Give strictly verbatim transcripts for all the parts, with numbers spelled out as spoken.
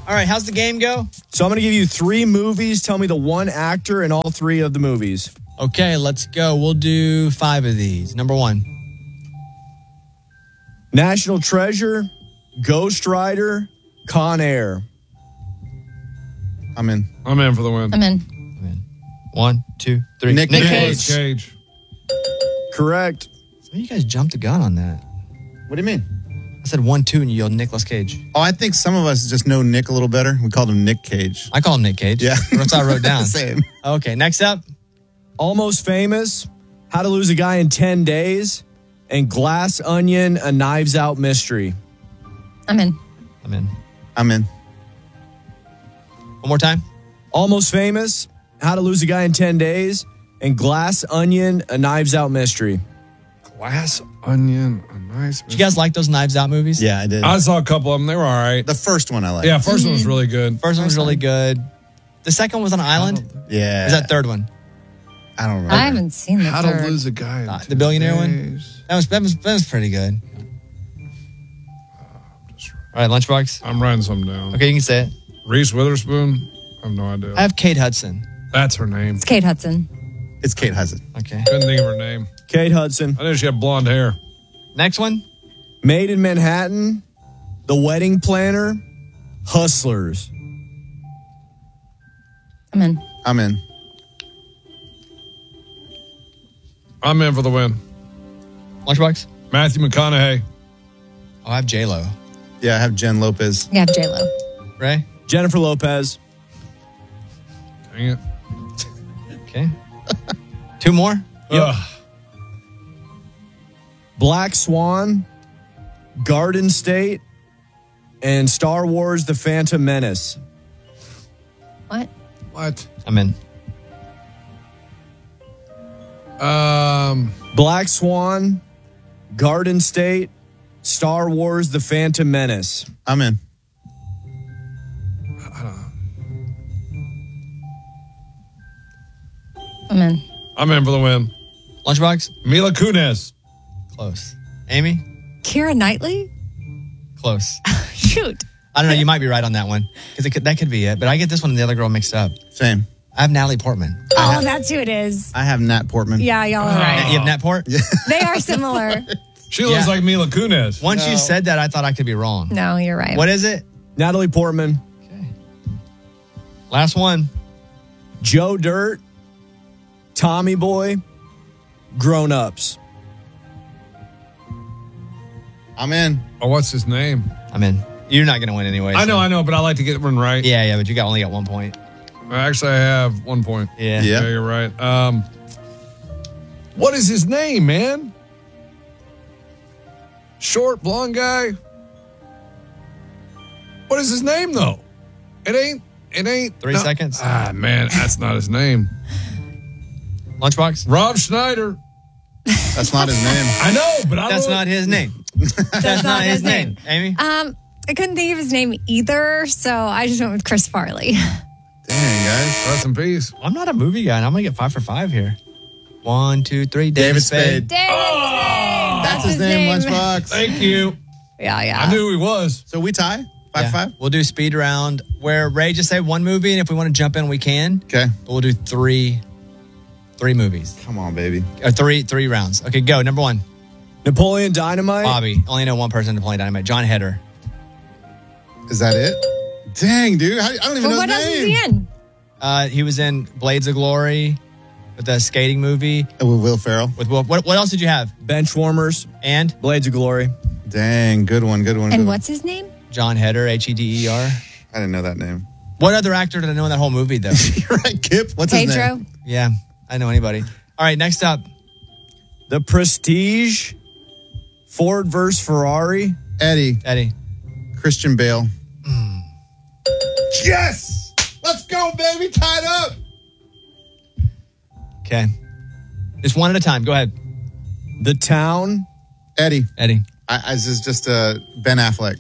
All right, how's the game go? So I'm going to give you three movies. Tell me the one actor in all three of the movies. Okay, let's go. We'll do five of these. Number one. National Treasure, Ghost Rider, Con Air. I'm in. I'm in for the win. I'm in. I'm in. One, two, three. Nick Nick Nicolas Cage. Cage. Correct. Some of you guys jumped the gun on that. What do you mean? I said one, two, and you yelled Nicolas Cage. Oh, I think some of us just know Nick a little better. We called him Nick Cage. I call him Nick Cage. Yeah. That's what I wrote down. Same. Okay, next up. Almost Famous, How to Lose a Guy in ten days, and Glass Onion, A Knives Out Mystery. I'm in. I'm in. I'm in. One more time. Almost Famous, How to Lose a Guy in ten days, and Glass Onion, A Knives Out Mystery. Glass Onion. A nice. Did you guys like those Knives Out movies? Yeah, I did. I saw a couple of them. They were all right. the first one I like. Yeah, first one was really good. First one was really good. The second one was on an island. Yeah. Is that third one? I don't remember. I haven't seen the How third. to lose a guy. in Uh, the ten billionaire one? days. That was that was that was pretty good. All right, Lunchbox. I'm writing something down. Okay, you can say it. Reese Witherspoon. I have no idea. I have Kate Hudson. That's her name. It's Kate Hudson. It's Kate Hudson. Okay. Couldn't think of her name. Kate Hudson. I knew she had blonde hair. Next one. Made in Manhattan, The Wedding Planner, Hustlers. I'm in. I'm in. I'm in for the win. Lunchbox. Matthew McConaughey. Oh, I have J Lo. Yeah, I have Jen Lopez. You have J-Lo. Ray. Jennifer Lopez. Dang it. Okay. Two more. Ugh. Black Swan, Garden State, and Star Wars The Phantom Menace. What? What? I'm in. Um. Black Swan, Garden State, Star Wars The Phantom Menace. I'm in. I'm in. I'm in for the win. Lunchbox. Mila Kunis. Close. Amy. Keira Knightley? Close. Shoot. I don't know. You might be right on that one because that could be it. But I get this one and the other girl mixed up. Same. I have Natalie Portman. Oh, that's who it is. I have Nat Portman. Yeah, y'all are right. You have Nat Port? They are similar. She looks Yeah. like Mila Kunis. Once you said that, I thought I could be wrong. No, you're right. What is it? Natalie Portman. Okay. Last one. Joe Dirt, Tommy Boy, Grown Ups. I'm in. Oh, what's his name? I'm in. You're not going to win anyway. I so- know, I know, but I like to get one right. Yeah, yeah, but you got only got one point. Actually, I have one point. Yeah. Yeah. Yeah, you're right. Um, what is his name, man? Short, blonde guy. What is his name, though? It ain't. It ain't. Three no- seconds. Ah, man, that's not his name. Lunchbox. Rob Schneider. That's not his name. I know, but I That's don't. not his name. That's not his name. Amy. Um, I couldn't think of his name either, so I just went with Chris Farley. Dang, guys. Rest in peace. I'm not a movie guy, and I'm going to get five for five here. One, two, three. David, David Spade. Spade. David Spade. That's his name, Lunchbox. Thank you. Yeah, yeah. I knew who he was. So we tie? Five, Yeah. five? We'll do speed round where Ray just say one movie, and if we want to jump in, we can. Okay. But we'll do three, three movies Come on, baby. or three, three rounds. Okay, go. Number one, Napoleon Dynamite. Bobby. Only know one person in Napoleon Dynamite. John Heder. Is that it? Dang, dude. I, I don't even Well, know what his else name. is he in? Uh, he was in Blades of Glory, with the skating movie Oh, with Will Ferrell. with Will. What, what else did you have? Benchwarmers, And Blades of Glory. Dang, good one, good one. And good what's his name? John Heder. H E D E R. one. I didn't know that name. What other actor did I know in that whole movie though? You're right, Kip. What's his Pedro. name? Yeah, I know anybody. All right, next up. The Prestige, Ford versus Ferrari. Eddie. Eddie. Christian Bale. Yes! Let's go, baby. Tied up. Okay. Just one at a time. Go ahead. The Town. Eddie. Eddie. I, I, this is just uh, Ben Affleck.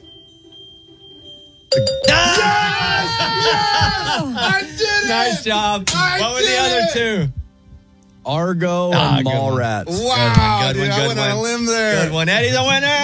I did it! Nice job. I what were did the other it! two? Argo Ah, and good one. Mallrats. Wow, Good one, dude, good I went one. on a limb there. Good one. Eddie's a winner.